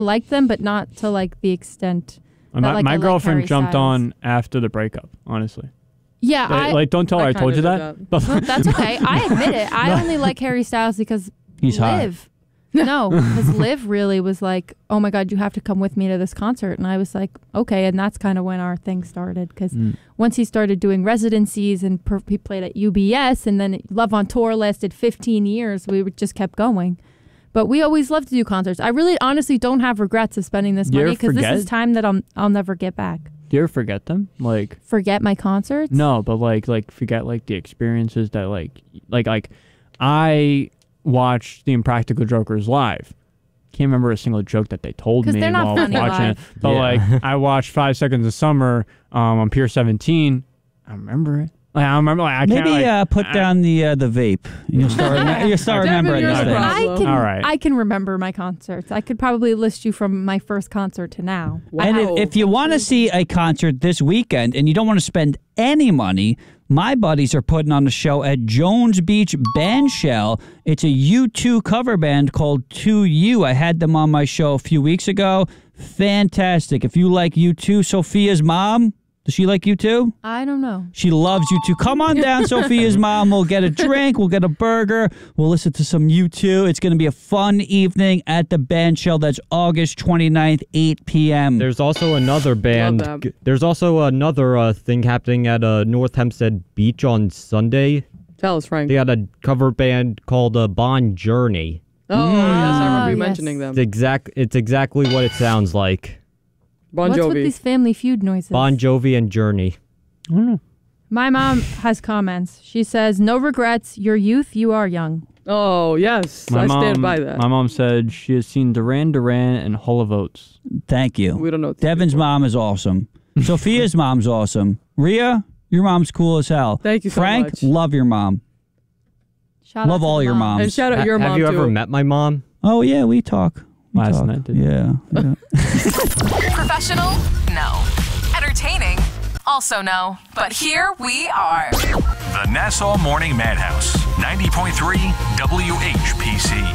liked them, but not to like the extent. That, My girlfriend jumped Styles. on after the breakup, honestly. Yeah, don't tell her I told you that. Well, that's okay. I admit it. I only like Harry Styles because he's Liv. No, because Liv really was like, oh my God, you have to come with me to this concert. And I was like, okay. And that's kind of when our thing started. Because once he started doing residencies and he played at UBS, and then Love on Tour lasted 15 years, we just kept going. But we always loved to do concerts. I really honestly don't have regrets of spending this money because this is time that I'll never get back. Do you ever forget them? Like forget my concerts? No, but like forget like the experiences that like I watched the Impractical Jokers live. Can't remember a single joke that they told me they're not while I was funny watching live. it. But like I watched 5 Seconds of Summer on Pier 17. I remember it. Like, I remember. Like, I can't. Maybe put down the vape. You'll start remembering these things. All right. I can remember my concerts. I could probably list you from my first concert to now. Wow. And if you want to see a concert this weekend and you don't want to spend any money, my buddies are putting on a show at Jones Beach Bandshell. It's a U2 cover band called 2U. I had them on my show a few weeks ago. Fantastic. If you like U2, Sophia's mom. Does she like U2? I don't know. She loves U2. Come on down, Sophia's mom. We'll get a drink. We'll get a burger. We'll listen to some U2. It's going to be a fun evening at the Bandshell. That's August 29th, 8 p.m. There's also another band. There's also another thing happening at North Hempstead Beach on Sunday. Tell us, Frank. They had a cover band called Bon Journey. Oh, yes, I remember you mentioning them. It's exactly what it sounds like. Bon Jovi. What's with these Family Feud noises? Bon Jovi and Journey. I don't know. My mom has comments. She says, no regrets. Your youth, you are young. Oh, yes. I stand by that. My mom said she has seen Duran Duran and Hull of Oates. Thank you. We don't know. Devin's mom is awesome. Sophia's mom's awesome. Rhea, your mom's cool as hell. Thank you so Frank, much. love your mom. Love all your moms. And shout out your mom, Have you ever met my mom? Oh, yeah, we talk. Last night, didn't Yeah. Professional? No. Entertaining? Also no. But here we are. The Nassau Morning Madhouse, 90.3 WHPC.